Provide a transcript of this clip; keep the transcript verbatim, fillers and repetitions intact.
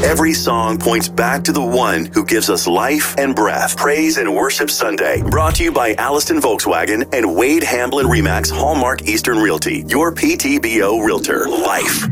Every song points back to the one who gives us life and breath. Praise and Worship Sunday, brought to you by Alliston Volkswagen and Wade Hamblin Remax Hallmark Eastern Realty, your P T B O Realtor. Life.